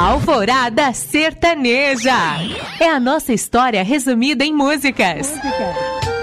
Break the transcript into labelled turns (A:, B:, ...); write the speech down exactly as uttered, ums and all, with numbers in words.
A: Alvorada Sertaneja. É a nossa história resumida em músicas. Música.